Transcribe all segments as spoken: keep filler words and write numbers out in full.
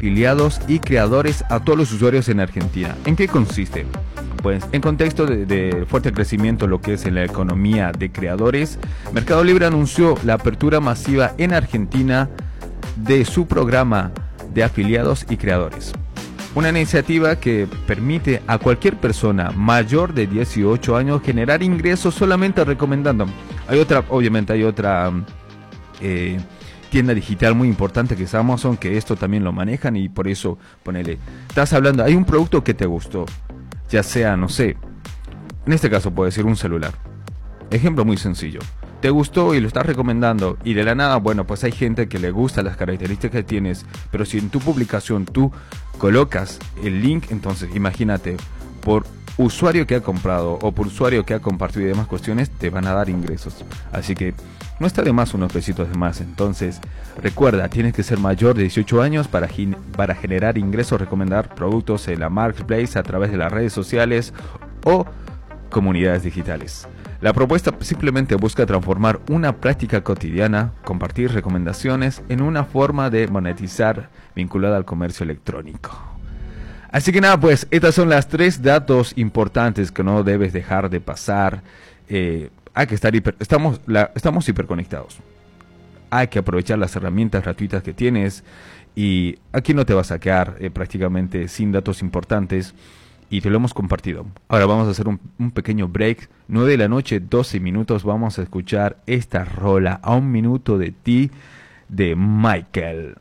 afiliados y creadores a todos los usuarios en Argentina. ¿En qué consiste? Pues en contexto de, de fuerte crecimiento lo que es en la economía de creadores, Mercado Libre anunció la apertura masiva en Argentina de su programa de afiliados y creadores. Una iniciativa que permite a cualquier persona mayor de dieciocho años generar ingresos solamente recomendando. Hay otra, obviamente hay otra eh, tienda digital muy importante que es Amazon, que esto también lo manejan y por eso ponele, estás hablando, hay un producto que te gustó, ya sea, no sé, en este caso puede ser un celular. Ejemplo muy sencillo. Te gustó y lo estás recomendando y de la nada, bueno, pues hay gente que le gusta las características que tienes, pero si en tu publicación tú colocas el link, entonces imagínate, por usuario que ha comprado o por usuario que ha compartido y demás cuestiones, te van a dar ingresos. Así que no está de más unos pesitos de más. Entonces, recuerda, tienes que ser mayor de dieciocho años para, para generar ingresos, recomendar productos en la marketplace a través de las redes sociales o comunidades digitales. La propuesta simplemente busca transformar una práctica cotidiana, compartir recomendaciones, en una forma de monetizar vinculada al comercio electrónico. Así que nada, pues estas son las tres datos importantes que no debes dejar de pasar. Eh, hay que estar hiper, estamos, la, estamos hiperconectados. Hay que aprovechar las herramientas gratuitas que tienes y aquí no te vas a quedar eh, prácticamente sin datos importantes. Y te lo hemos compartido. Ahora vamos a hacer un, un pequeño break. nueve de la noche, doce minutos. Vamos a escuchar esta rola, A un minuto de ti, de Michael.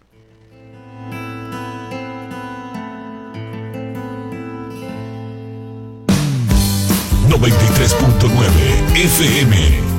noventa y tres punto nueve F M